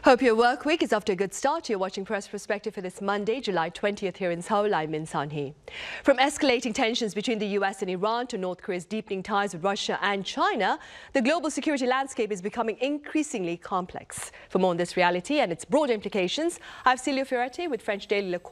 Hope your work week is off to a good start. You're watching Press Perspective for this Monday, July 20th here in Seoul. I'm Min San-hee. From escalating tensions between the US and Iran to North Korea's deepening ties with Russia and China, the global security landscape is becoming increasingly complex. For more on this reality and its broader implications, I have Silvio Fioretti with French daily Le